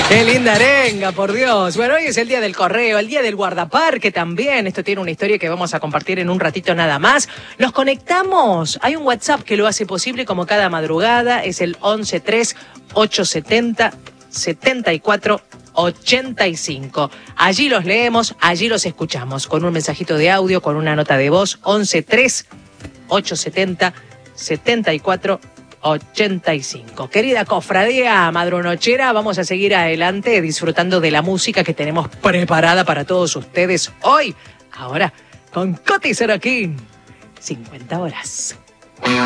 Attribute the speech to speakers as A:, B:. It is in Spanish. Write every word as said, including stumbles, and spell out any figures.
A: Qué linda arenga, por Dios. Bueno, hoy es el día del correo, el día del guardaparque también. Esto tiene una historia que vamos a compartir en un ratito nada más. Nos conectamos. Hay un WhatsApp que lo hace posible como cada madrugada. Es el once tres ocho setenta setenta y cuatro ochenta y cinco. Allí los leemos, allí los escuchamos. Con un mensajito de audio, con una nota de voz. once tres ocho setenta setenta y cuatro ochenta y cinco. Querida cofradía madrunochera, vamos a seguir adelante disfrutando de la música que tenemos preparada para todos ustedes hoy. Ahora, con Coti Sorokin, cincuenta horas.